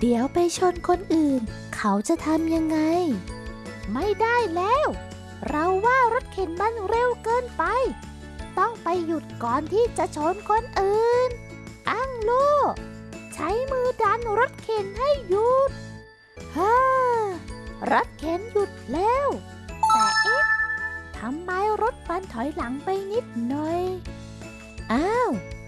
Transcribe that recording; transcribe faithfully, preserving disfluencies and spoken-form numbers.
เดี๋ยวไปชนคนอื่นเขาจะทำยังไงไม่ได้แล้วเราว่ารถเข็นมันเร็วเกินไปต้องไปหยุดก่อนที่จะชนคนอื่นอังลูใช้มือดันรถเข็นให้หยุดฮ่ารถเข็นหยุดแล้วแต่เอ๊ะทำไมรถมันถอยหลังไปนิดหน่อยอ้าว